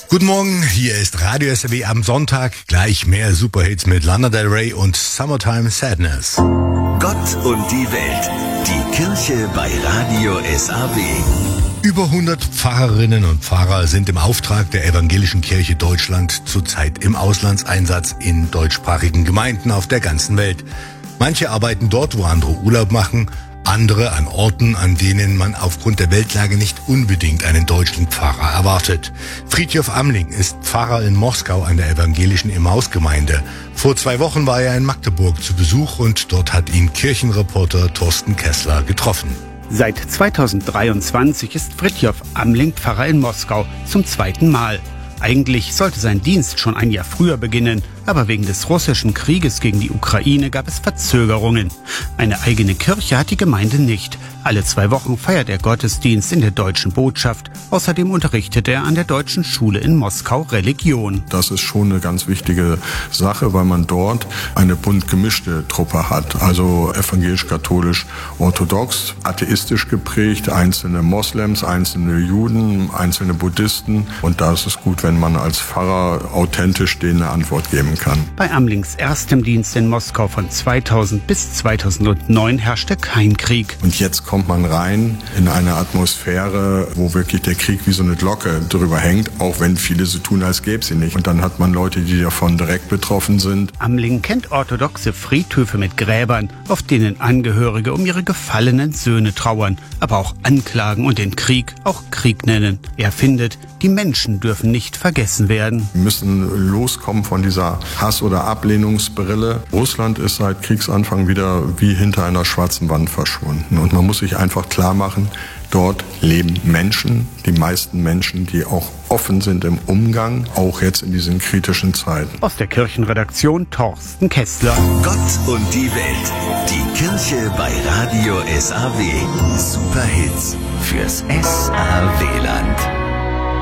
Guten Morgen, hier ist Radio SAW am Sonntag. Gleich mehr Superhits mit Lana Del Rey und Summertime Sadness. Gott und die Welt. Die Kirche bei Radio SAW. Über 100 Pfarrerinnen und Pfarrer sind im Auftrag der Evangelischen Kirche Deutschland zurzeit im Auslandseinsatz in deutschsprachigen Gemeinden auf der ganzen Welt. Manche arbeiten dort, wo andere Urlaub machen, andere an Orten, an denen man aufgrund der Weltlage nicht unbedingt einen deutschen Pfarrer erwartet. Fridtjof Amling ist Pfarrer in Moskau an der evangelischen Emmaus-Gemeinde. Vor 2 Wochen war er in Magdeburg zu Besuch und dort hat ihn Kirchenreporter Thorsten Kessler getroffen. Seit 2023 ist Fridtjof Amling Pfarrer in Moskau zum 2. Mal. Eigentlich sollte sein Dienst schon ein Jahr früher beginnen, aber wegen des russischen Krieges gegen die Ukraine gab es Verzögerungen. Eine eigene Kirche hat die Gemeinde nicht. Alle 2 Wochen feiert er Gottesdienst in der deutschen Botschaft. Außerdem unterrichtet er an der deutschen Schule in Moskau Religion. Das ist schon eine ganz wichtige Sache, weil man dort eine bunt gemischte Truppe hat. Also evangelisch, katholisch, orthodox, atheistisch geprägt, einzelne Moslems, einzelne Juden, einzelne Buddhisten. Und da ist es gut, wenn man als Pfarrer authentisch denen eine Antwort geben kann. Bei Amlings erstem Dienst in Moskau von 2000 bis 2009 herrschte kein Krieg. Und jetzt kommt man rein in eine Atmosphäre, wo wirklich der Krieg wie so eine Glocke drüber hängt, auch wenn viele so tun, als gäbe es sie nicht. Und dann hat man Leute, die davon direkt betroffen sind. Amling kennt orthodoxe Friedhöfe mit Gräbern, auf denen Angehörige um ihre gefallenen Söhne trauern, aber auch anklagen und den Krieg auch Krieg nennen. Er findet, die Menschen dürfen nicht vergessen werden. Wir müssen loskommen von dieser Hass- oder Ablehnungsbrille. Russland ist seit Kriegsanfang wieder wie hinter einer schwarzen Wand verschwunden. Und man muss sich einfach klar machen, dort leben Menschen, die meisten Menschen, die auch offen sind im Umgang, auch jetzt in diesen kritischen Zeiten. Aus der Kirchenredaktion Thorsten Kessler. Gott und die Welt. Die Kirche bei Radio SAW. Superhits fürs SAW-Land.